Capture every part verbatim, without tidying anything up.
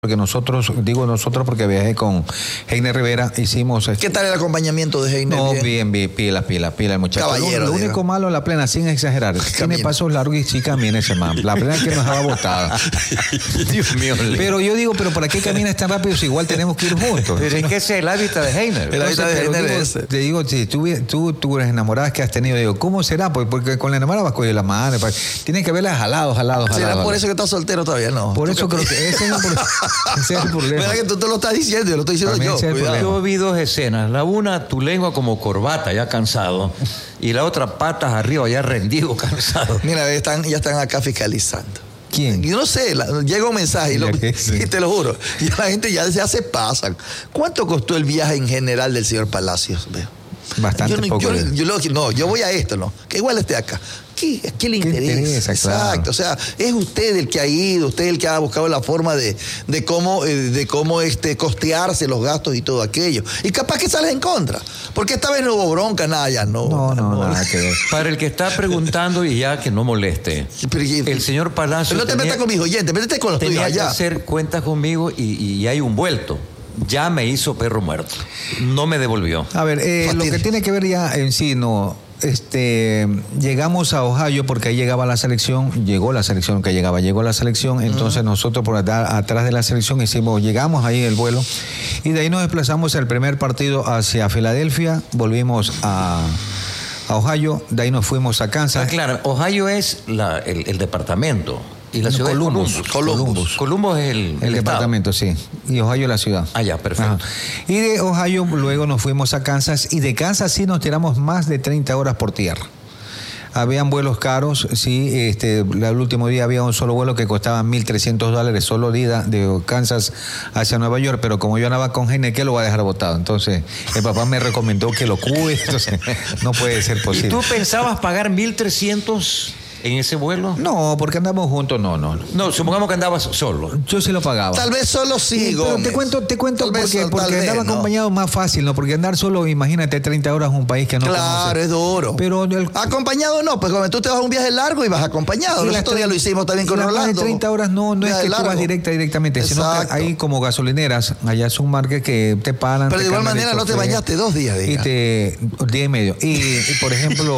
Porque nosotros, digo nosotros porque viajé con Heiner Rivera, hicimos... ¿Qué tal el acompañamiento de Heiner? No, bien, bien, pila, pila, pila, el muchacho. Caballero, Lo, lo único malo en la plena, sin exagerar, tiene pasos largos y sí camina ese man. La plena es que nos daba botada. Dios mío. Pero yo digo, pero ¿para qué caminas tan rápido si igual tenemos que ir juntos? Pero es que ese es el hábitat de Heiner. El hábitat de Heiner digo, es... Te digo, si tú, tú, tú las enamoradas que has tenido, digo, ¿cómo será? Porque, porque con la enamorada vas a coger la mano. Tienes que verla jalado, jalado, jalado. ¿Será jalado. por eso que estás soltero todavía? No. Por eso creo que ese es el problema. Ese es el problema. ¿Verdad que tú te lo estás diciendo? Yo lo estoy diciendo yo. Yo vi dos escenas. La una, tu lengua como corbata, ya cansado. Y la otra, patas arriba, ya rendido, cansado. Mira, están, ya están acá fiscalizando. ¿Quién? Yo no sé, la, llega un mensaje y, lo, sí. y te lo juro. Y la gente ya, ya se pasan. ¿Cuánto costó el viaje en general del señor Palacios? Veo. Bastante yo, no, poco. Yo, yo, yo, no, yo voy a esto, ¿no? Que igual esté acá. ¿Qué, qué le ¿Qué interesa? interesa? Exacto. Claro. O sea, es usted el que ha ido, usted el que ha buscado la forma de, de cómo, de cómo este, costearse los gastos y todo aquello. Y capaz que sales en contra. Porque esta vez no hubo bronca, nada ya, no. No, no, no nada que ver. Para el que está preguntando y ya que no moleste. Pero, El señor Palacios pero no te tenía, metas con mis oyentes, métete con los tuyos tenía que allá. hacer cuentas conmigo y, y hay un vuelto. Ya me hizo perro muerto. No me devolvió. A ver, eh, lo que tiene que ver ya en sí, no... Este, llegamos a Ohio porque ahí llegaba la selección, llegó la selección que llegaba, llegó la selección, entonces uh-huh. nosotros por atrás, atrás de la selección hicimos, llegamos ahí el vuelo y de ahí nos desplazamos el primer partido hacia Filadelfia, volvimos a, a Ohio, de ahí nos fuimos a Kansas. Ah, claro, Ohio es la, el, el departamento. Y la ciudad Columbus, es Columbus. Columbus. Columbus. Columbus es el, el, el departamento, sí. Y Ohio la ciudad. Ah, ya, perfecto. Ajá. Y de Ohio luego nos fuimos a Kansas y de Kansas sí nos tiramos más de treinta horas por tierra. Habían vuelos caros, sí, este, el último día había un solo vuelo que costaba mil trescientos dólares, solo ida de Kansas hacia Nueva York, pero como yo andaba con Heiner, ¿qué lo va a dejar botado? Entonces, el papá me recomendó que lo cuide, entonces no puede ser posible. ¿Y tú pensabas pagar mil trescientos en ese vuelo? No, porque andamos juntos, no, no. No, supongamos que andabas solo. Yo sí lo pagaba. Tal vez solo sí, Pero te cuento, te cuento tal porque, vez, porque vez, andaba ¿no? acompañado más fácil, ¿no? Porque andar solo, imagínate, treinta horas en un país que no Claro, conoce. es duro. Pero el, acompañado no, pues cuando tú te vas a un viaje largo y vas acompañado. Sí, Nosotros ya lo hicimos también con Orlando. De treinta horas no, no es que largo. tú vas directa directamente, Exacto. sino que hay como gasolineras, allá es un market que te paran. Pero te de igual cambian manera no te chofer, bañaste dos días, diga. Y te, día y medio. Y, y por ejemplo,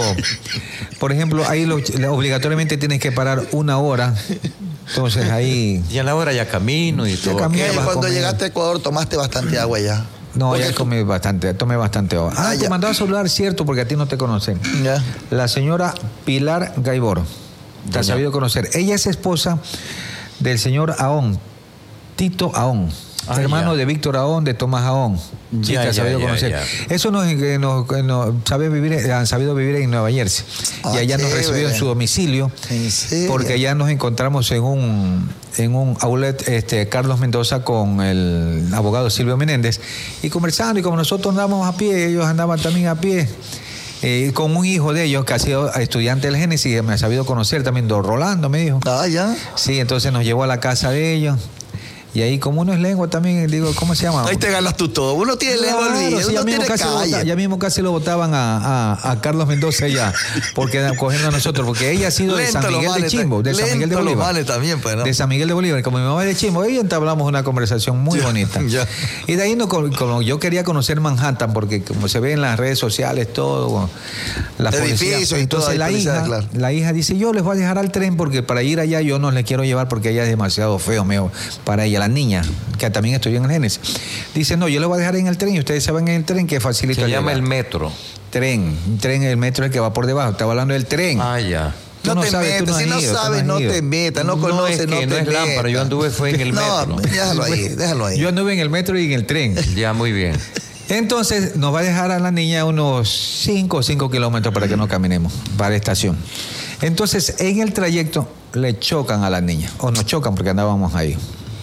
por ejemplo, ahí lo, obligatoriamente tienes que parar una hora. Entonces ahí... Y a la hora ya camino y todo. camino. Oye, cuando llegaste a Ecuador tomaste bastante agua ya. No, Porque ya tú... comí bastante, tomé bastante agua. Ah, Ah, te ya. mandaba a saludar, cierto, porque a ti no te conocen. Ya. La señora Pilar Gaibor. Te has sabido conocer. Ella es esposa del señor Ahón, Tito Ahón. Ah, hermano ya. de Víctor Ahón, de Tomás Ahón. Sí, Ya, te has ya, sabido ya, conocer. ya. Eso nos, eh, nos, nos sabe vivir, han sabido vivir en Nueva Jersey. Ah, y allá nos chévere. recibió en su domicilio. ¿En serio? Porque allá nos encontramos en un, en un outlet, este, Carlos Mendoza con el abogado Silvio Menéndez. Y conversando, y como nosotros andábamos a pie, ellos andaban también a pie. Eh, con un hijo de ellos que ha sido estudiante del Génesis, me ha sabido conocer también, don Rolando, me dijo. Ah, ya. Sí, entonces nos llevó a la casa de ellos. Y ahí, como uno es lengua también, digo, ¿cómo se llama? Ahí te ganas tú todo. Uno tiene lengua Claro, olvida, sí, uno ya, mismo tiene casi lo calle. vota- ya mismo casi lo votaban a, a, a Carlos Mendoza ya, porque cogiendo a nosotros, porque ella ha sido de Lento San los Miguel de manes, Chimbo, de San lento Miguel de los Bolívar. manes también, pues, ¿no? De San Miguel de Bolívar, como mi mamá es de Chimbo, ahí entablamos una conversación muy Ya, bonita. ya. Y de ahí no, como yo quería conocer Manhattan, porque como se ve en las redes sociales todo, la policía. Edificios y todo, Entonces hay la policía, hija, claro. la hija dice, yo les voy a dejar al tren porque para ir allá yo no les quiero llevar porque ella es demasiado feo, meo, para ella, la niña, que también estudió en el Génesis. Dice, no, yo les voy a dejar en el tren y ustedes se van en el tren que facilita Se llama llegar. el metro. Tren, un tren, el metro es el que va por debajo, estaba hablando del tren. Ah, ya. Tú No, no te sabes, tú metas, no si has no ido, tú no sabes, has no ido. te metas, no No conoces, es no que te no es metas. lámpara, yo anduve fue en el No, metro. déjalo ahí, déjalo ahí. Yo anduve en el metro y en el tren. Ya, muy bien. Entonces nos va a dejar a la niña unos cinco o cinco kilómetros para que no caminemos, para la estación. Entonces en el trayecto le chocan a la niña, o nos chocan porque andábamos ahí.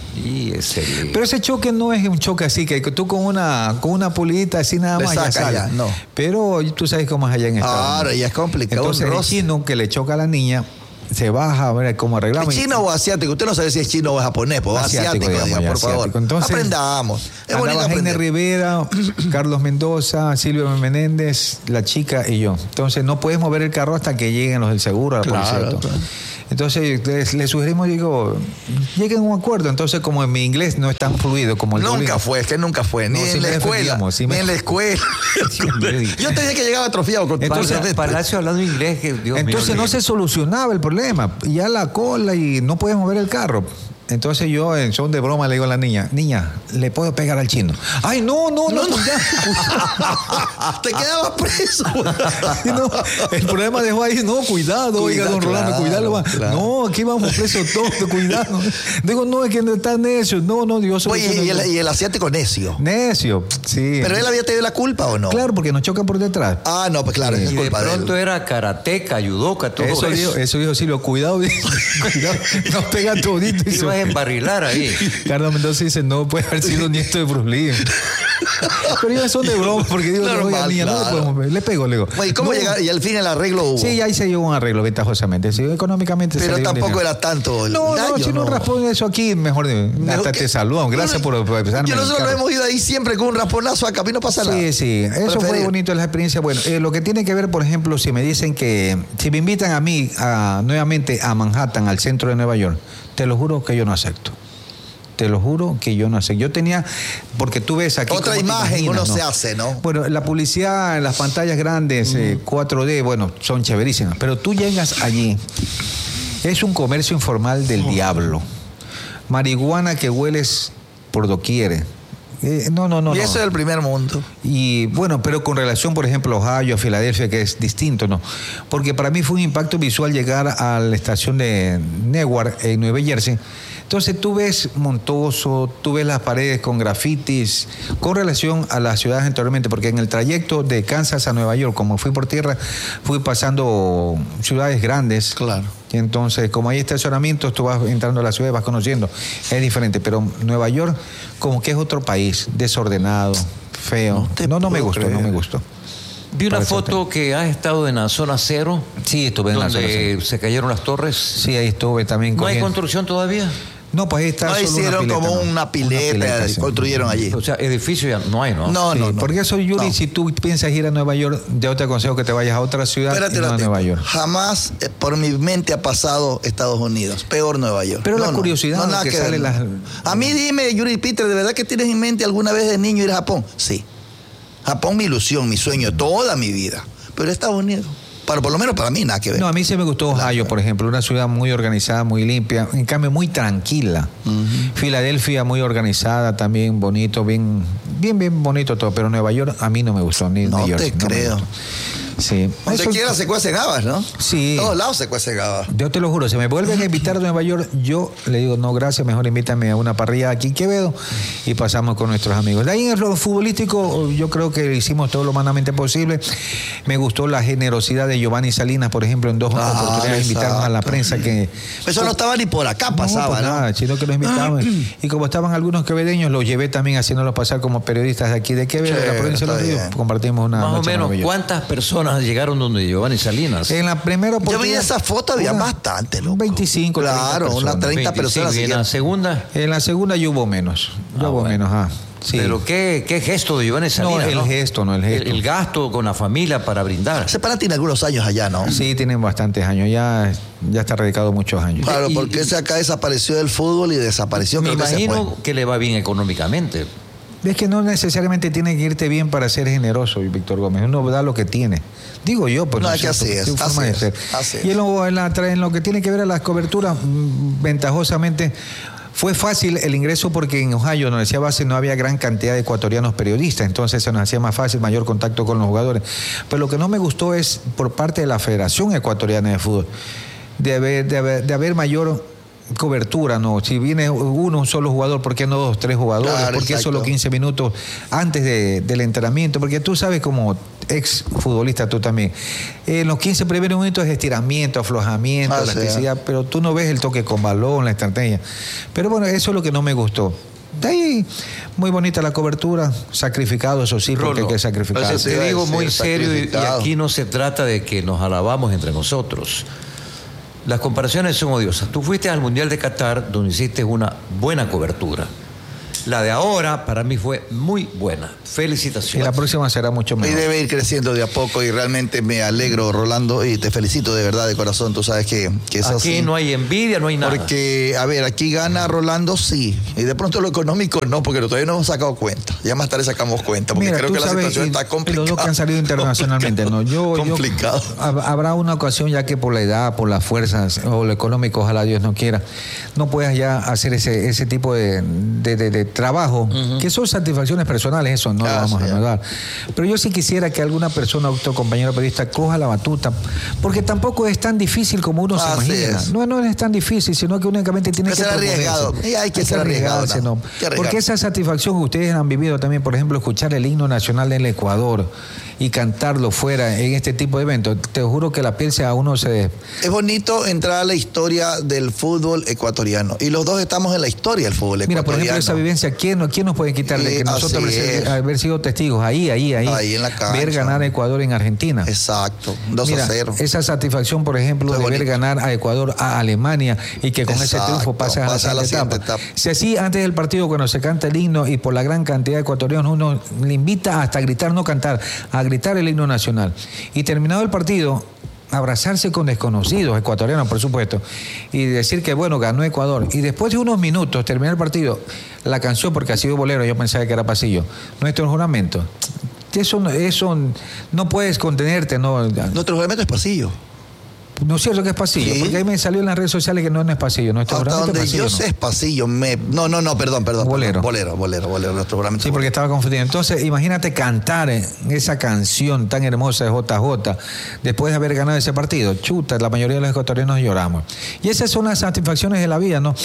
Y ese... Pero ese choque no es un choque así, que tú con una con una pulidita así nada Le más ya saca sale. ya, no. Pero tú sabes cómo es allá en Estados Unidos. Ahora ya es complicado. Entonces un el roce. chino que le choca a la niña se baja a ver cómo arreglamos. ¿Es chino o asiático? Usted no sabe si es chino o japonés, pues asiático, Asiático, digamos, diga, ya, por favor. asiático. Entonces, aprendamos. Es bonito Andaba Heiner aprender. Rivera, Carlos Mendoza, Silvio Menéndez, la chica y yo. Entonces no puedes mover el carro hasta que lleguen los del seguro, la Claro, policía y todo. claro. Entonces les, les sugerimos, digo, lleguen a un acuerdo. Entonces, como en mi inglés no es tan fluido como el Nunca Duolingo. fue, es que nunca fue, ni No, en sí la me escuela, defendíamos, sí ni me- en la escuela. Yo te dije que llegaba atrofiado con Entonces, Pala- Palacio hablando inglés, que Dios Entonces mío, no le- se solucionaba el problema. Ya la cola y no podías mover el carro. Entonces yo en son de broma le digo a la niña, niña, ¿le puedo pegar al chino? Ay, no, no, no, No, no. ya. Te quedabas preso. No, el problema dejó ahí, no, cuidado, oiga, Cuidado, don Rolando, claro, cuidado. va. claro. No, aquí vamos presos todos, cuidado. Digo, no, es que no está necio. No, no, Dios Oye, y el, y el asiático necio. Necio, sí. ¿Pero él había tenido la culpa o no? Claro, porque nos chocan por detrás. Ah, no, pues claro, Sí. es Y de culpa de pronto él. era karateca, judoka, todo Eso eso. dijo, eso dijo Silvio, cuidado, cuidado, nos pega todito. y se- Ibas a embarrilar ahí. Carlos Mendoza dice, no puede haber sido nieto de Bruce Lee. Pero ellos son de broma, porque digo, Normal, oiga, niña, no le claro. podemos ver. Le pego, le digo. Oye, ¿cómo No. llegar? Y al fin el arreglo hubo. Sí, ahí se llevó un arreglo ventajosamente. Sí, económicamente se Pero le dio un tampoco dinero. era tanto el No, daño, no, si no ¿no? raspó eso aquí, mejor de- hasta que- te saludan. Gracias por, por empezarme. Yo el nosotros carro. hemos ido ahí siempre con un rasponazo acá, a mí no pasa nada. Sí, sí, eso fue Preferir. bonito la experiencia. Bueno, eh, lo que tiene que ver, por ejemplo, si me dicen que, si me invitan a mí a, nuevamente a Manhattan, al centro de Nueva York, te lo juro que yo no acepto. Te lo juro que yo no acepto. Yo tenía, porque tú ves aquí. Otra cómo te imagen imaginas, uno ¿no? se hace, ¿no? Bueno, la publicidad en las pantallas grandes, eh, cuatro D, bueno, son chéverísimas, pero tú llegas allí, es un comercio informal del diablo. Marihuana que hueles por doquier. Eh, no, no, no. y no. eso es el primer mundo. Y bueno, pero con relación, por ejemplo, a Ohio, a Filadelfia, que es distinto, ¿no? Porque para mí fue un impacto visual llegar a la estación de Newark, en Nueva Jersey. Entonces tú ves montoso, tú ves las paredes con grafitis, con relación a las ciudades anteriormente, porque en el trayecto de Kansas a Nueva York, como fui por tierra, fui pasando ciudades grandes. Claro. Y entonces, como hay estacionamientos, tú vas entrando a la ciudad y vas conociendo. Es diferente, pero Nueva York como que es otro país, desordenado, feo. No te No, no, me puedo gustó, creer. no me gustó. Vi una Para foto que has estado en la zona cero, Sí, estuve en la zona. donde Sí, se cayeron las torres. Sí, ahí estuve también ¿No con hay él. construcción todavía? No, pues ahí está No solo una hicieron pileta, como ¿no? una pileta, pileta, sí. construyeron allí. O sea, edificio ya no hay, ¿no? No, Sí, no, no. porque eso, Yuri, No. si tú piensas ir a Nueva York, yo te aconsejo que te vayas a otra ciudad Espérate, y no a espérate. Nueva York. Jamás eh, por mi mente ha pasado Estados Unidos. Peor Nueva York. Pero No, la no. curiosidad No, nada que que sale ver, las- no. A mí dime, Yuri Peter, ¿de verdad que tienes en mente alguna vez de niño ir a Japón? Sí. Japón mi ilusión, mi sueño, toda mi vida. Pero Estados Unidos, para, por lo menos para mí, nada que ver. No, a mí sí me gustó Ohio, por ejemplo, una ciudad muy organizada, muy limpia, en cambio muy tranquila. Filadelfia muy organizada, también bonito, bien, bien, bien bonito todo, pero Nueva York a mí no me gustó, ni No New York. te me creo. gustó. Sí. Donde Eso- quiera se cuecen habas, ¿no? Sí. Todos lados se cuecen habas. Yo te lo juro, si me vuelven a invitar a Nueva York, yo le digo, no, gracias, mejor invítame a una parrilla aquí en Quevedo y pasamos con nuestros amigos. De ahí en lo futbolístico, yo creo que hicimos todo lo humanamente posible. Me gustó la generosidad de Giovanni Salinas, por ejemplo, en dos Ah, oportunidades de invitarnos a la exacto. prensa que... Eso no estaba ni por acá, pasaba, no, pues ¿no? nada, sino que los invitaban. Y como estaban algunos quevedeños, los llevé también haciéndolos pasar como periodistas de aquí de Quevedo, de la Sí, provincia de Los está Ríos. bien. Compartimos una Más o noche menos, maravillosa. ¿cuántas personas llegaron donde Giovanni Salinas? En la primera Yo oportunidad... vi esa foto, había una- bastante, loco. veinticinco, Claro, treinta unas personas. treinta veinticinco, personas. y en siguieron. la segunda, En la segunda ya hubo menos. Ya Ah, hubo bueno. menos, ah. Sí. pero qué, qué gesto de Giovanni Salinas. el gesto, no, el gesto. El, gasto con la familia para brindar. Ese pana tiene algunos años allá, ¿no? Sí, tienen bastantes años. Ya, ya está radicado muchos años. Claro, Y- porque ese acá desapareció del fútbol y desapareció. Me creo que se imagino fue. que le va bien económicamente. Es que no necesariamente tiene que irte bien para ser generoso, Víctor Gómez. Uno da lo que tiene. Digo yo, pues No, no, es que sé, así porque es, su forma así de es, ser. así es. Y en lo, en, la, en lo que tiene que ver a las coberturas, mm, ventajosamente, fue fácil el ingreso porque en Ohio, en la Universidad Base, no había gran cantidad de ecuatorianos periodistas, entonces se nos hacía más fácil, mayor contacto con los jugadores. Pero lo que no me gustó es por parte de la Federación Ecuatoriana de Fútbol, de haber, de haber, de haber mayor cobertura, ¿no? Si viene uno, un solo jugador, ¿por qué no dos, tres jugadores? Claro, ¿Por qué exacto. solo quince minutos antes de- del entrenamiento? Porque tú sabes, como ex futbolista tú también, en los quince primeros minutos es estiramiento, aflojamiento, Ah, elasticidad, pero tú no ves el toque con balón, la estrategia. Pero bueno, eso es lo que no me gustó. De ahí, muy bonita la cobertura, sacrificado, eso sí, porque hay que sacrificar. Entonces, Sí, te digo sí, muy serio y, y sacrificado. aquí no se trata de que nos alabamos entre nosotros. Las comparaciones son odiosas. Tú fuiste al Mundial de Qatar donde hiciste una buena cobertura. La de ahora para mí fue muy buena. Felicitaciones. Y la próxima será mucho mejor. Y debe ir creciendo de a poco y realmente me alegro, Rolando, y te felicito de verdad, de corazón. Tú sabes que, que es Aquí así. no hay envidia, no hay nada. Porque, a ver, aquí gana Rolando, sí. Y de pronto lo económico no, porque todavía no hemos sacado cuenta. Ya más tarde sacamos cuenta, porque Mira, creo tú que la sabes, situación y- está complicada. Los dos que han salido internacionalmente, ¿no? Yo, yo- Complicado. hab- habrá una ocasión ya que por la edad, por las fuerzas o lo económico, ojalá Dios no quiera, no puedas ya hacer ese, ese tipo de, de- de- de trabajo, que son satisfacciones personales, eso no Ah, lo vamos sí, a negar. Pero yo sí quisiera que alguna persona, otro compañero periodista, coja la batuta, porque tampoco es tan difícil como uno Así se imagina. es. No, no es tan difícil, sino que únicamente tiene Hay que que ser proponerse. arriesgado. Y hay que ser arriesgado, arriesgarse, ¿no? ¿no? Hay que arriesgar. Porque esa satisfacción que ustedes han vivido también, por ejemplo, escuchar el himno nacional del Ecuador y cantarlo fuera en este tipo de eventos, te juro que la piel se a uno se... Es bonito entrar a la historia del fútbol ecuatoriano. Y los dos estamos en la historia del fútbol Mira, por ecuatoriano. ejemplo, esa vivencia, ¿quién, no- quién nos puede quitar de Eh, que nosotros así haber, es. haber sido testigos ahí, ahí, ahí, Ahí en la cancha. ver ganar a Ecuador en Argentina? Exacto, dos Mira, a cero. esa satisfacción, por ejemplo, Fue de ver bonito. ganar a Ecuador a Alemania y que con ese Exacto, triunfo pasas a la pasa a la siguiente siguiente etapa. etapa. Si así antes del partido, cuando se canta el himno y por la gran cantidad de ecuatorianos, uno le invita hasta a gritar, no cantar, a gritar el himno nacional. Y terminado el partido, abrazarse con desconocidos, ecuatorianos por supuesto, y decir que bueno, ganó Ecuador. Y después de unos minutos, terminar el partido, la canción, porque ha sido bolero, yo pensaba que era pasillo, nuestro juramento. Eso, no- eso no puedes contenerte, no. Nuestro juramento es pasillo. No es cierto que es pasillo, Sí. porque ahí me salió en las redes sociales que no es pasillo, nuestro Hasta juramento donde es pasillo. yo ¿no? sé es pasillo. Me... No, no, no, perdón, perdón. Bolero. perdón. Bolero, bolero, bolero. Nuestro juramento Sí, es porque estaba confundido. Entonces, imagínate cantar eh, esa canción tan hermosa de J J después de haber ganado ese partido. Chuta, la mayoría de los ecuatorianos lloramos. Y esas son las satisfacciones de la vida, ¿no?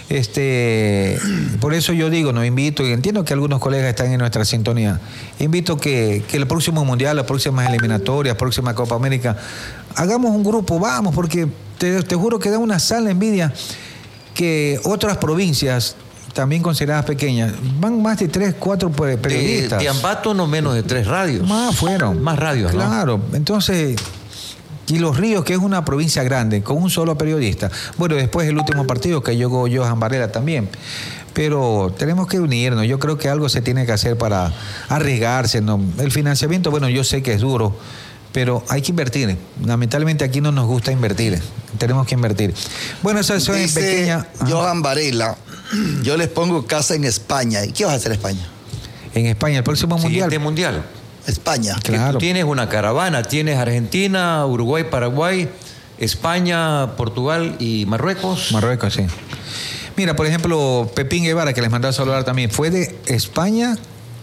Este, por eso yo digo, no invito, y entiendo que algunos colegas están en nuestra sintonía, invito que, que el próximo Mundial, las próximas eliminatorias, próxima Copa América, hagamos un grupo, vamos, porque te, te juro que da una sala envidia que otras provincias, también consideradas pequeñas, van más de tres, cuatro pe- periodistas. De Ambato no menos de tres radios. Más fueron. Más radios, ¿no? Claro, entonces, y Los Ríos, que es una provincia grande, con un solo periodista. Bueno, después el último partido que llegó Johan Varela también. Pero tenemos que unirnos, yo creo que algo se tiene que hacer para arriesgarse, ¿no? El financiamiento, bueno, yo sé que es duro, pero hay que invertir. Lamentablemente aquí no nos gusta invertir, tenemos que invertir. Bueno, esa es Dice pequeña... Ajá. Johan Varela, yo les pongo casa en España. ¿Y qué vas a hacer en España? En España, el próximo mundial. Siguiente mundial. España. Que Claro. tú tienes una caravana, tienes Argentina, Uruguay, Paraguay, España, Portugal y Marruecos. Marruecos, sí. Mira, por ejemplo, Pepín Guevara, que les mandó a saludar también, fue de España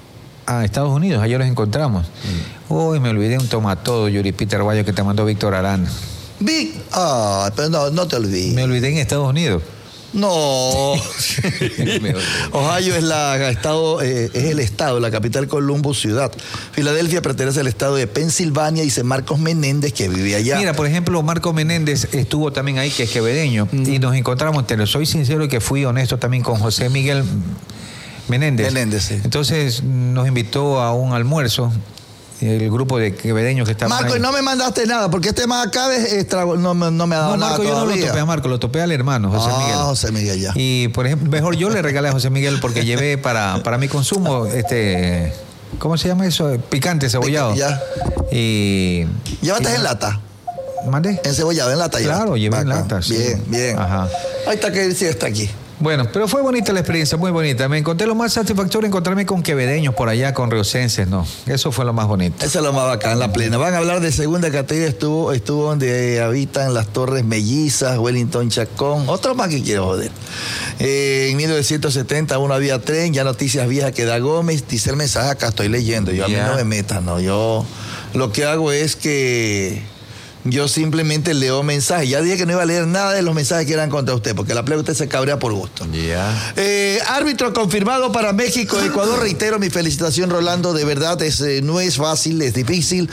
a Estados Unidos, ayer los encontramos. Uy, me olvidé un tomatodo, Yuri Peter Guayo, que te mandó Víctor Arana. Vic, ah, pero no, no te olvides. Me olvidé en Estados Unidos. No. Me olvidé. Ohio es, la, estado, eh, es el estado, la capital Columbus, ciudad. Filadelfia pertenece al estado de Pensilvania, dice Marcos Menéndez, que vive allá. Mira, por ejemplo, Marco Menéndez estuvo también ahí, que es quevedeño, y nos encontramos, te lo soy sincero, que fui honesto también con José Miguel Menéndez. Menéndez, sí. Entonces nos invitó a un almuerzo, el grupo de quevedeños que estaban Marco, ahí. y no me mandaste nada, porque este más acá es, es trago- no, me- no me ha dado No, nada Marco, yo no lo todavía. topé a Marco, lo topé al hermano, José ah, Miguel. José Miguel, ya. Y por ejemplo, mejor yo le regalé a José Miguel porque llevé para, para mi consumo, este, ¿cómo se llama eso? Picante, cebollado. Ya. Y. ¿Llevaste y- en lata? ¿Mandé? Encebollado, en lata ya. Claro, llevé en Bacán. lata, sí. Bien, bien. Ajá. Ahí está que él sí está aquí. Bueno, pero fue bonita la experiencia, muy bonita. Me encontré lo más satisfactorio encontrarme con quevedeños por allá, con riocenses, ¿no? Eso fue lo más bonito. Eso es lo más bacán, la plena. Van a hablar de segunda categoría, estuvo, estuvo donde habitan las Torres Mellizas, Wellington Chacón, otro más que quiero joder. Eh, en mil novecientos setenta uno había tren, ya noticias viejas que da Gómez, dice el mensaje, acá estoy leyendo, yo a mí Ya. no me metas, no, yo lo que hago es que yo simplemente leo mensajes. Ya dije que no iba a leer nada de los mensajes que eran contra usted, porque la plebe usted se cabrea por gusto. Ya. Eh, árbitro confirmado para México, Ecuador. Reitero mi felicitación, Rolando. De verdad, es, eh, no es fácil, es difícil.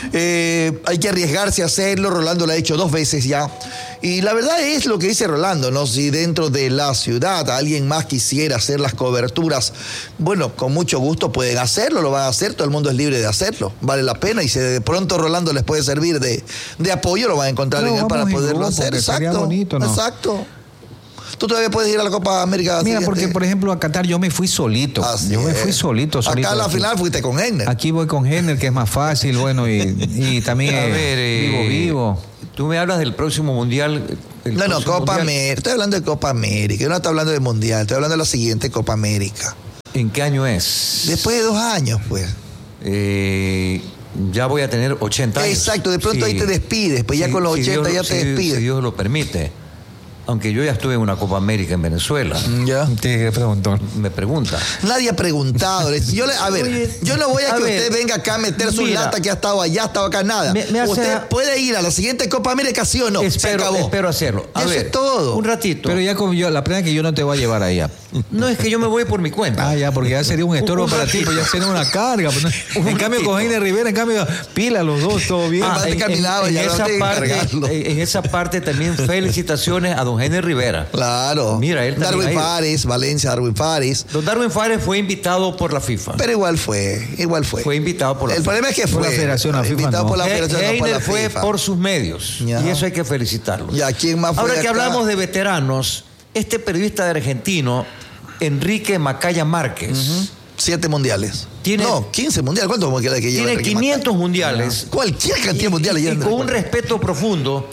Eh, hay que arriesgarse a hacerlo. Rolando lo ha hecho dos veces ya. Y la verdad es lo que dice Rolando, ¿no? Si dentro de la ciudad alguien más quisiera hacer las coberturas, bueno, con mucho gusto pueden hacerlo, lo van a hacer. Todo el mundo es libre de hacerlo. Vale la pena. Y si de pronto Rolando les puede servir de, de apoyo, lo van a encontrar No, en él para vamos en poderlo grupo, hacer. que sería Exacto. bonito, ¿no? Exacto. Tú todavía puedes ir a la Copa América. Mira, siguiente. porque por ejemplo a Qatar yo me fui solito. Así yo me es. fui solito, solito. Acá a la aquí. final fuiste con Henner. Aquí voy con Henner, que es más fácil, bueno, y, y también A eh, ver, eh, vivo, vivo. Tú me hablas del próximo mundial. el No, no, próximo Copa mundial. América. Estoy hablando de Copa América. Yo no estoy hablando de Mundial. Estoy hablando de la siguiente Copa América. ¿En qué año es? Después de dos años, pues. Eh, ya voy a tener ochenta años. Exacto, de pronto Sí. ahí te despides. Pues ya Sí, con los si ochenta Dios- ya te si- despides. Si Dios lo permite. Aunque yo ya estuve en una Copa América en Venezuela. Ya. Te preguntó. Me pregunta. Nadie ha preguntado. Yo le- a ver, Oye, yo no voy a, a que ver, usted venga acá a meter su mira, lata que ha estado allá, ha estado acá, nada. me- me hace- usted puede ir a la siguiente Copa América, sí o no. Se espero, acabó. espero hacerlo. A Eso ver, es todo. Un ratito. Pero ya como yo, la pena es que yo no te voy a llevar allá. No es que yo me voy por mi cuenta. Ah, ya, porque ya sería un estorbo Un para ti, ratito. pues ya sería una carga. pues, no. Un En cambio, ratito. con Heiner Rivera, en cambio, pila los dos, todo bien. Ah, en, caminaba, en- ya en no esa tiene que parte, cargarlo. en en esa parte también felicitaciones a don Henry Rivera. Claro. Mira, él también Darwin ha ido. Fares, Valencia, Darwin Fares. Don Darwin Fares fue invitado por la FIFA. Pero igual fue, igual fue. Fue invitado por la El FIFA. problema es que Por fue. la Federación, la FIFA invitado no. por la He- Federación, no por la Heiner fue FIFA. por sus medios. Ya. Y eso hay que felicitarlo. Ya, ¿quién más fue Ahora que acá? hablamos de veteranos, este periodista de argentino, Enrique Macaya Márquez, Ujú. Siete mundiales. Tiene- no, quince mundiales. ¿Cuántos mundiales que lleva tiene Enrique quinientos Macaya? mundiales. Cualquier cantidad de mundiales y, lleva y con Enrique un Macaya. respeto profundo.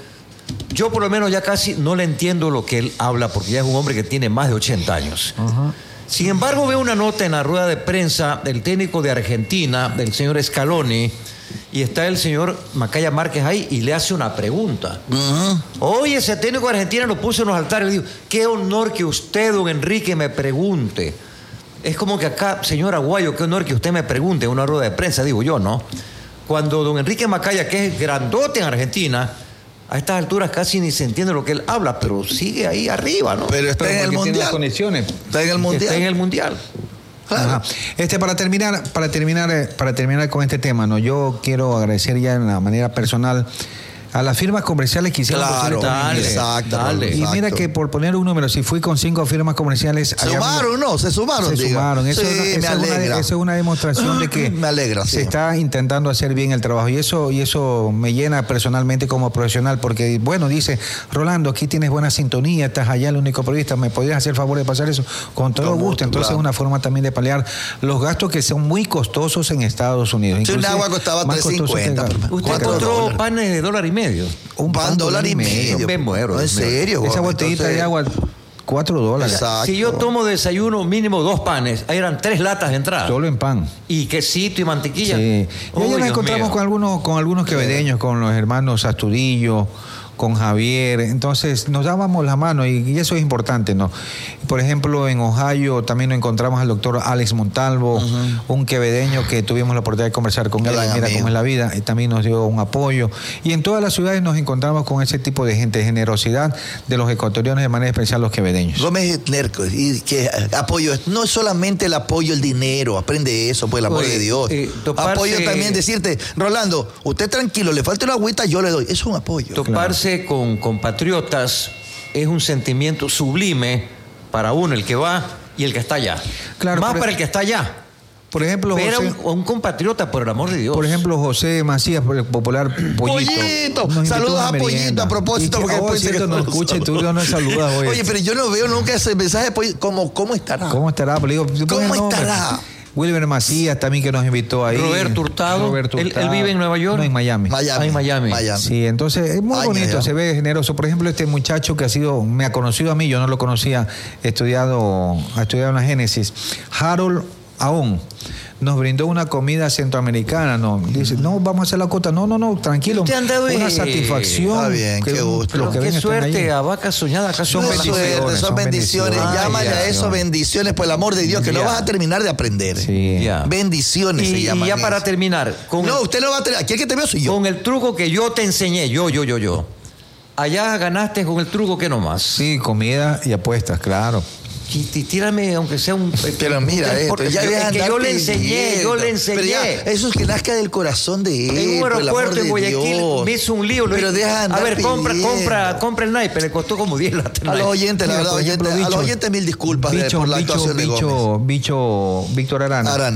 Yo por lo menos ya casi no le entiendo lo que él habla porque ya es un hombre que tiene más de ochenta años. Sin embargo, veo una nota en la rueda de prensa del técnico de Argentina, del señor Scaloni, y está el señor Macaya Márquez ahí y le hace una pregunta. Ujú. Oye, ese técnico de Argentina lo puso en los altares y le dijo, qué honor que usted, don Enrique, me pregunte. Es como que acá, señor Aguayo, qué honor que usted me pregunte en una rueda de prensa, digo yo, ¿no? Cuando don Enrique Macaya, que es grandote en Argentina, a estas alturas casi ni se entiende lo que él habla, pero sigue ahí arriba, ¿no? Pero está Pero en el porque tiene las mundial. conexiones. Está en el mundial. Está en el mundial. Claro. Ajá. Este, para terminar, para terminar, eh, para terminar con este tema, ¿no? Yo quiero agradecer ya en la manera personal a las firmas comerciales que hicieron Claro, posible también dale, mi- exacto. dale. Y exacto. mira que por poner un número, si fui con cinco firmas comerciales. Se allá- sumaron, ¿no? Se sumaron, Se diga. sumaron. Eso, Sí, es una, me eso es una- alegra. eso es una demostración de que Me alegra, se sí. está intentando hacer bien el trabajo. Y eso, y eso me llena personalmente como profesional, porque, bueno, dice, Rolando, aquí tienes buena sintonía, estás allá el único periodista, ¿me podrías hacer el favor de pasar eso? Con todo Con gusto. gusto, Entonces claro. es una forma también de paliar los gastos que son muy costosos en Estados Unidos. Si un Inclusive, agua costaba más tres costoso que cincuenta, acá. hermano. Usted Cuatro encontró dólares. panes de dólar y medio. Un pan, dólar y medio. Me muero, No, en Dios mío. serio. Esa güey. botellita Entonces, de agua, cuatro dólares. Exacto. Si yo tomo desayuno mínimo dos panes, ahí eran tres latas de entrada. Solo en pan. Y quesito y mantequilla. Sí. Y Uy, ayer nos Dios encontramos mío. con algunos, con algunos quevedeños, con los hermanos Astudillo, con Javier. Entonces nos dábamos la mano y, y eso es importante, ¿no? Por ejemplo, en Ohio también nos encontramos al doctor Alex Montalvo, un quevedeño que tuvimos la oportunidad de conversar con él. Gran y Mira amigo. cómo es la vida. Y también nos dio un apoyo. Y en todas las ciudades nos encontramos con ese tipo de gente, generosidad de los ecuatorianos, de manera especial los quevedeños. Gómez Nerco, y que apoyo, no es solamente el apoyo, el dinero, aprende eso, por el amor Oye, de Dios. eh, toparse- Apoyo también decirte, Rolando, usted tranquilo, le falta una agüita, yo le doy. Eso es un apoyo. Toparse con compatriotas es un sentimiento sublime para uno, el que va y el que está allá. Claro, Más por- para el que está allá. Por ejemplo, Ver a José, un, a un compatriota, por el amor de Dios. por ejemplo, José Macías, por el popular Pollito. Pollito, nos invitó saludos una a Pollito merienda. a propósito, Y que, porque oh, después cierto, se- no escucha y tú no nos saludas hoy. Oye, pero yo no veo nunca ese mensaje de Pollito. ¿Cómo, cómo estará? ¿Cómo estará? Pues le digo, tú ¿Cómo pones el nombre. estará? Wilber Macías también que nos invitó ahí. Roberto Hurtado. Roberto Él- Hurtado. él vive en Nueva York. No, en Miami. Miami. Ah, en Miami. Sí, entonces es muy Ay, bonito, ay, ay. se ve generoso. Por ejemplo, este muchacho que ha sido, me ha conocido a mí, yo no lo conocía, he estudiado, ha estudiado en la Génesis, Harold Aón. Nos brindó una comida centroamericana, no. Dice, no, vamos a hacer la cota. No, no, no, tranquilo. Usted ha andado una en- satisfacción. Está bien, que qué gusto. los Pero que qué ven están suerte, ahí. a vaca soñada casi Son No no es la- bendiciones, suerte, son son bendiciones. bendiciones. Llámale Ay, a ya, eso ya. bendiciones, por el amor de Dios, que no Ya. vas a terminar de aprender. Sí. Ya. Bendiciones Y, se y llaman ya para eso. terminar, con, No, el, usted no va a tener. Aquí el que te veo soy yo. con el truco que yo te enseñé, yo, yo, yo, yo. Allá ganaste con el truco, ¿qué nomás? Sí, comida y apuestas, claro. Y, y tírame, aunque sea un... Pero mira esto, porque ya es deja que andar yo le enseñé, pidiendo. yo le Pero enseñé. ya, eso es que nazca del corazón de él. En un por el amor aeropuerto en de Guayaquil Dios. me hizo un lío. lo Pero hice. deja de andar A ver, compra, pidiendo. compra, compra el naipe, le costó como diez latas. A los oyentes, la Mira, verdad, por ejemplo, oyentes, a los Bicho- oyentes mil disculpas de- Bicho, por la bicho, actuación de Gómez. bicho, bicho, Víctor Arana. Arana.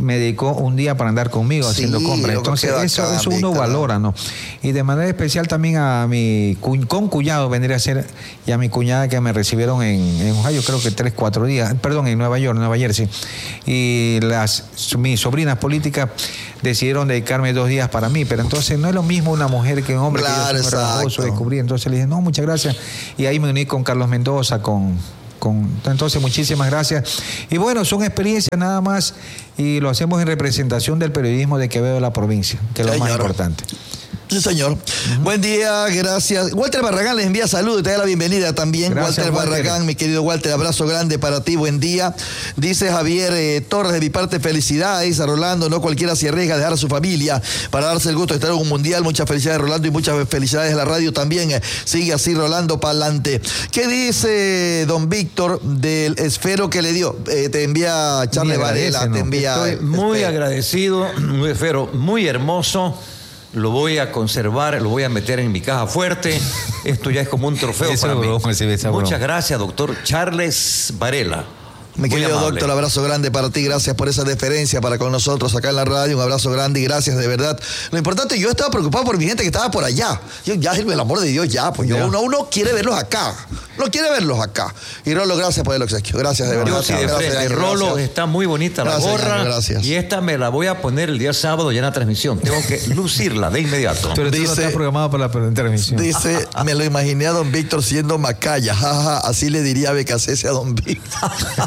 me dedicó un día para andar conmigo Sí, haciendo compras. lo que Entonces, queda eso, acá, eso uno Víctor. valora, ¿no? Y de manera especial también a mi cu- concuñado, vendría a ser, y a mi cuñada que me recibieron en, en Ohio, creo que tres, cuatro días, perdón, en Nueva York, Nueva Jersey. Y las, mis sobrinas políticas decidieron dedicarme dos días para mí, pero entonces no es lo mismo una mujer que un hombre. Claro, que yo soy muy exacto. trabajoso, descubrí. Entonces le dije, no, muchas gracias. Y ahí me uní con Carlos Mendoza, con, con entonces muchísimas gracias. Y bueno, son experiencias nada más y lo hacemos en representación del periodismo de Quevedo de la provincia, que es lo más Señor. importante. Sí, señor. Uh-huh. Buen día, gracias. Walter Barragán les envía saludos y te da la bienvenida también. Gracias, Walter Barragán, Walter. mi querido Walter, abrazo grande para ti, buen día. Dice Javier eh, Torres, de mi parte, felicidades a Rolando. No cualquiera se arriesga a dejar a su familia para darse el gusto de estar en un mundial. Muchas felicidades, Rolando, y muchas felicidades a la radio también. Eh, sigue así, Rolando, para adelante. ¿Qué dice don Víctor del esfero que le dio? Eh, te envía Charles Varela, ¿no? te envía. Estoy muy este, agradecido, muy esfero, muy hermoso. Lo voy a conservar, lo voy a meter en mi caja fuerte. Esto ya es como un trofeo Esa para mí. broma, sí, esa Muchas broma. gracias, doctor Charles Varela. Mi Muy querido amable. doctor, abrazo grande para ti, gracias por esa deferencia para con nosotros acá en la radio, un abrazo grande y gracias de verdad. Lo importante, yo estaba preocupado por mi gente que estaba por allá. Yo, ya, el amor de Dios, ya, pues yo, Ya. uno, uno quiere verlos acá, no quiere verlos acá. Y Rolo, gracias por el obsequio, gracias de verdad. Yo sí, de Gracias, frente. Ángel, Rolo, gracias. está muy bonita la Gracias, gorra. Ángel, gracias. Y esta me la voy a poner el día sábado ya en la transmisión. Tengo que lucirla de inmediato. Pero tú no Dice- estás programado para la transmisión. Dice, me lo imaginé a don Víctor siendo macaya, jaja, así le diría Becasese a don Víctor.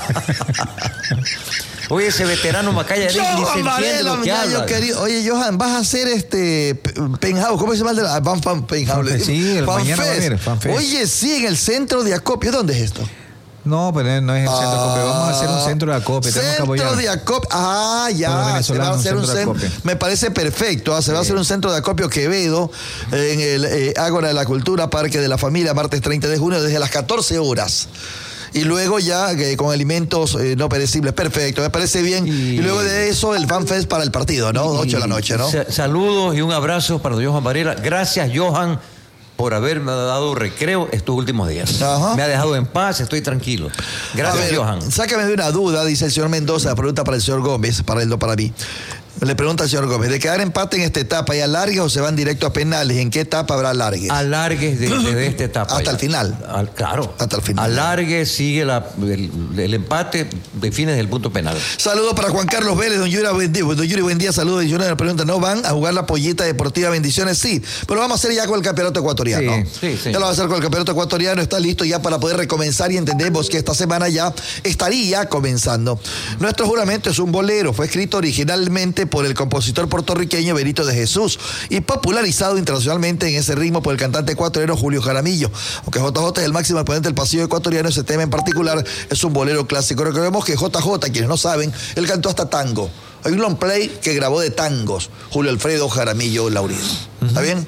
Oye, ese veterano Macaya, él ni se Johan entiende Varela, lo que ya, habla. yo querido. Oye, Johan, vas a hacer este P- Penthouse, ¿cómo se llama el de la Fan Fan Penthouse? Fan- sí, el mañana va a haber, Fan Fest. Oye, sí, en el centro de acopio. ¿Dónde es esto? No, pero no es el centro de acopio. Vamos a hacer un centro de acopio. Tenemos que Centro apoyar. de acopio. Ah, Para ya. Se va a venezolanos, hacer un centro de centro. acopio. Me parece perfecto. ah, Se va a hacer un centro de acopio Quevedo en el eh, Ágora de la Cultura, Parque de la Familia, martes treinta de junio, desde las catorce horas. Y luego ya eh, con alimentos eh, no perecibles. Perfecto, me parece bien. Y, Y- luego de eso, el Fan Fest para el partido, ¿no? ocho de la noche, ¿no? Sa- Saludos y un abrazo para don Johan Varela. Gracias, Johan, por haberme dado recreo estos últimos días. Ajá. Me ha dejado en paz, estoy tranquilo. Gracias, A ver, Johan. Sácame de una duda, dice el señor Mendoza, pregunta para el señor Gómez, para él no para mí. Le pregunta al señor Gómez, ¿de quedar empate en esta etapa y alargues o se van directo a penales? ¿En qué etapa habrá alargues? Alargues desde de esta etapa. Hasta ya. el final. Al- claro. Hasta el final. Alargue, sigue la- el, el empate, define desde el punto penal. Saludos para Juan Carlos Vélez, don Yuri, buen día, don Yuri, buen día, saludos. Adicionales, la pregunta, ¿no van a jugar la pollita deportiva? Bendiciones, sí, pero lo vamos a hacer ya con el campeonato ecuatoriano. Sí, sí, sí. Ya lo vamos a hacer con el campeonato ecuatoriano, está listo ya para poder recomenzar y entendemos que esta semana ya estaría comenzando. Nuestro juramento es un bolero, fue escrito originalmente por el compositor puertorriqueño Benito de Jesús y popularizado internacionalmente en ese ritmo por el cantante ecuatoriano Julio Jaramillo. Aunque J J es el máximo exponente del pasillo ecuatoriano, ese tema en particular es un bolero clásico. Recordemos que J J, quienes no saben, él cantó hasta tango. Hay un long play que grabó de tangos, Julio Alfredo Jaramillo Laurido. ¿Está bien?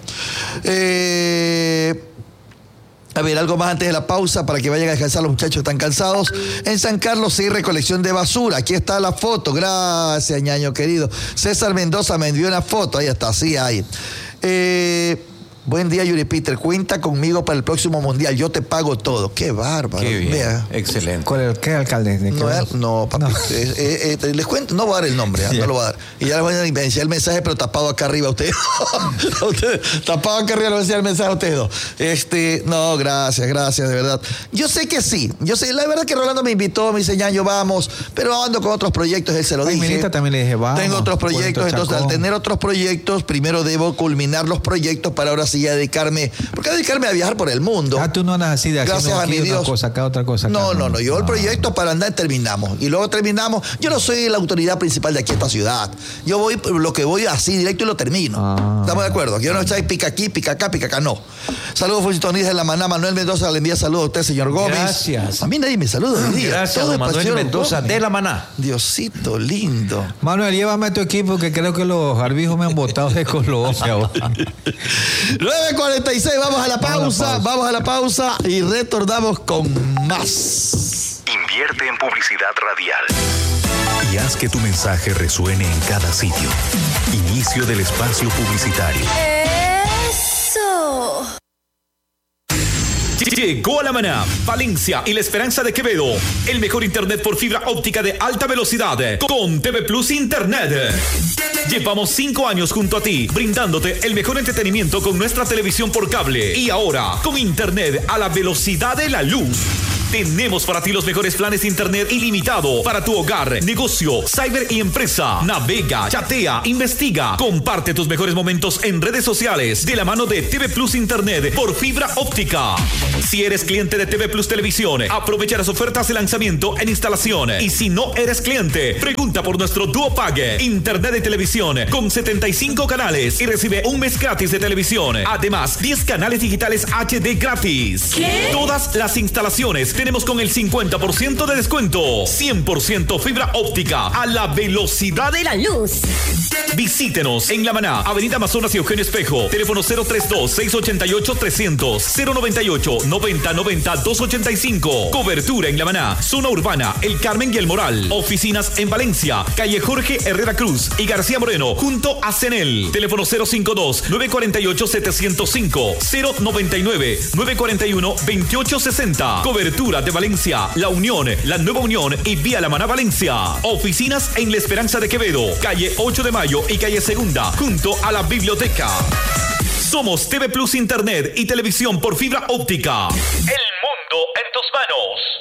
Eh... A ver, algo más antes de la pausa para que vayan a descansar los muchachos, están cansados. En San Carlos sí hay recolección de basura. Aquí está la foto. Gracias, ñaño querido. César Mendoza me envió una foto. Ahí está, sí hay. Eh, buen día, Yuri Peter. Cuenta conmigo para el próximo mundial. Yo te pago todo. Qué bárbaro. Qué bien. Vea. Excelente. ¿Cuál es- ¿Qué alcalde? ¿De qué? No, es- no, papi. No. Eh, eh, eh, les cuento, no voy a dar el nombre, ¿eh? No lo voy a dar. Y ya les voy a iniciar el mensaje, pero tapado acá arriba a ustedes. A ustedes, tapado acá arriba, les voy a enseñar el mensaje a ustedes dos. Este, no, gracias, gracias, de verdad. Yo sé que sí. Yo sé, la verdad que Rolando me invitó, me dice, ñaño, vamos, pero ando con otros proyectos, él se lo Ay, dije. Minita también le dije, vamos. Tengo otros proyectos, Puerto entonces al Chacón. tener otros proyectos, primero debo culminar los proyectos para ahora sí ya dedicarme, porque dedicarme a viajar por el mundo. Ah, tú no andas así de Gracias haciendo a mi aquí una Dios. cosa acá, otra cosa acá. No, no, no. Yo el Ah. proyecto para andar terminamos. Y luego terminamos. Yo no soy la autoridad principal de aquí esta ciudad. Yo voy lo que voy así directo y lo termino. Ah. ¿Estamos de acuerdo? Yo no estoy pica aquí, pica acá, pica acá, no. Saludos, Fusitonistas de la Maná. Manuel Mendoza le envía saludos a usted, señor Gómez. Gracias. A mí nadie me saluda hoy día. Gracias, Todo don es para el Manuel señor Mendoza Gómez. de la Maná. Diosito lindo. Manuel, llévame a tu equipo que creo que los arbijos me han botado de Colombia ahora. nueve cuarenta y seis, vamos a la Vamos a la pausa, pausa. vamos a la pausa y retornamos con más. Invierte en publicidad radial y haz que tu mensaje resuene en cada sitio. Inicio del espacio publicitario. Eso. Llegó a La Maná, Valencia y La Esperanza de Quevedo. El mejor internet por fibra óptica de alta velocidad con T V Plus Internet. Llevamos cinco años junto a ti, brindándote el mejor entretenimiento con nuestra televisión por cable. Y ahora, con internet a la velocidad de la luz. Tenemos para ti los mejores planes de internet ilimitado para tu hogar, negocio, cyber y empresa. Navega, chatea, investiga, comparte tus mejores momentos en redes sociales de la mano de T V Plus Internet por fibra óptica. Si eres cliente de T V Plus Televisión, aprovecha las ofertas de lanzamiento en instalación. Y si no eres cliente, pregunta por nuestro Duo Pague, internet de televisión con setenta y cinco canales y recibe un mes gratis de televisión. Además, diez canales digitales H D gratis. ¿Qué? Todas las instalaciones tenemos con el cincuenta por ciento de descuento. cien por ciento fibra óptica a la velocidad de la luz. Visítenos en La Maná, Avenida Amazonas y Eugenio Espejo. Teléfono cero treinta y dos, seiscientos ochenta y ocho, trescientos, cero noventa y ocho, noventa noventa, doscientos ochenta y cinco. Cobertura en La Maná, zona urbana, El Carmen y El Moral. Oficinas en Valencia, calle Jorge Herrera Cruz y García Moreno, junto a Cenel. Teléfono cero cincuenta y dos, novecientos cuarenta y ocho, setecientos cinco, cero noventa y nueve, novecientos cuarenta y uno, veintiocho sesenta. Cobertura de Valencia, La Unión, La Nueva Unión y Vía La Maná Valencia. Oficinas en La Esperanza de Quevedo, calle ocho de mayo y calle Segunda, junto a la biblioteca. Somos T V Plus Internet y televisión por fibra óptica. El mundo en tus manos.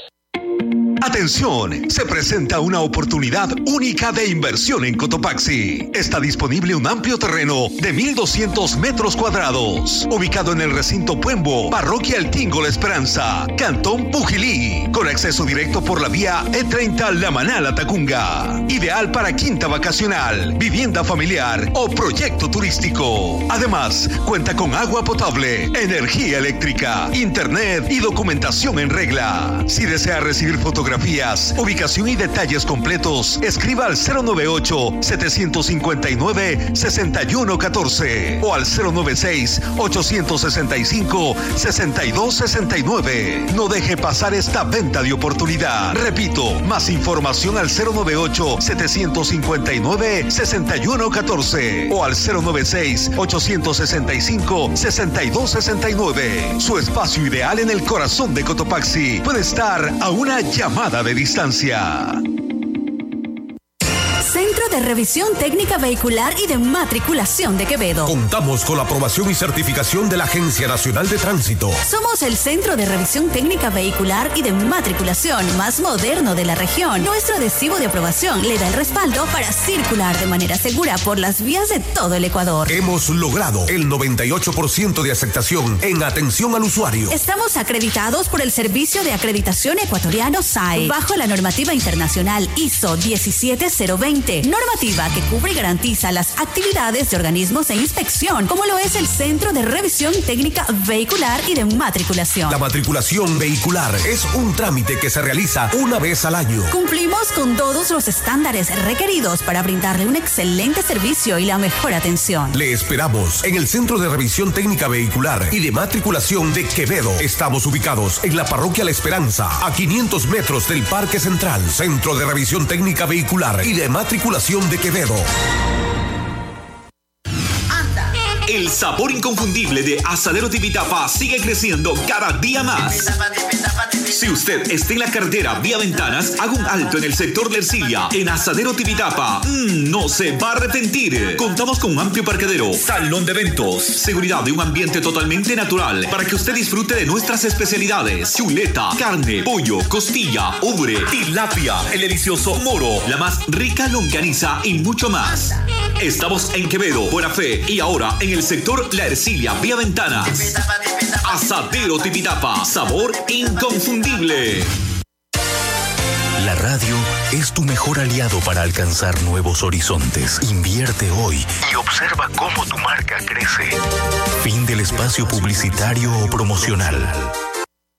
Atención, se presenta una oportunidad única de inversión en Cotopaxi. Está disponible un amplio terreno de mil doscientos metros cuadrados, ubicado en el recinto Puembo, Parroquia El Tingo La Esperanza, Cantón Pujilí, con acceso directo por la vía E treinta La Maná La Tacunga. Ideal para quinta vacacional, vivienda familiar o proyecto turístico. Además, cuenta con agua potable, energía eléctrica, internet y documentación en regla. Si desea recibir fotografías, ubicación y detalles completos, escriba al cero noventa y ocho, setecientos cincuenta y nueve, sesenta y uno catorce o al cero noventa y seis, ochocientos sesenta y cinco, sesenta y dos sesenta y nueve. No deje pasar esta venta de oportunidad. Repito, más información al cero noventa y ocho, setecientos cincuenta y nueve, sesenta y uno catorce o al cero noventa y seis, ochocientos sesenta y cinco, sesenta y dos sesenta y nueve. Su espacio ideal en el corazón de Cotopaxi puede estar a una llamada de distancia. Centro de Revisión Técnica Vehicular y de Matriculación de Quevedo. Contamos con la aprobación y certificación de la Agencia Nacional de Tránsito. Somos el Centro de Revisión Técnica Vehicular y de Matriculación más moderno de la región. Nuestro adhesivo de aprobación le da el respaldo para circular de manera segura por las vías de todo el Ecuador. Hemos logrado el noventa y ocho por ciento de aceptación en atención al usuario. Estamos acreditados por el Servicio de Acreditación Ecuatoriano S A E, bajo la normativa internacional I S O diecisiete cero veinte. Normativa que cubre y garantiza las actividades de organismos de inspección, como lo es el Centro de Revisión Técnica Vehicular y de Matriculación. La matriculación vehicular es un trámite que se realiza una vez al año. Cumplimos con todos los estándares requeridos para brindarle un excelente servicio y la mejor atención. Le esperamos en el Centro de Revisión Técnica Vehicular y de Matriculación de Quevedo. Estamos ubicados en la Parroquia La Esperanza, a quinientos metros del Parque Central. Centro de Revisión Técnica Vehicular y de Matriculación de Quevedo. El sabor inconfundible de Asadero Tipitapa sigue creciendo cada día más. Si usted está en la carretera Vía Ventanas, haga un alto en el sector de Ercilia, en Asadero Tipitapa. Mm, no se va a arrepentir. Contamos con un amplio parqueadero, salón de eventos, seguridad de un ambiente totalmente natural para que usted disfrute de nuestras especialidades: chuleta, carne, pollo, costilla, ubre, tilapia, el delicioso moro, la más rica longaniza y mucho más. Estamos en Quevedo, Buena Fe y ahora en el sector La Ercilia, Vía Ventanas. Asadero Tipitapa, sabor inconfundible. La radio es tu mejor aliado para alcanzar nuevos horizontes. Invierte hoy y observa cómo tu marca crece. Fin del espacio publicitario o promocional.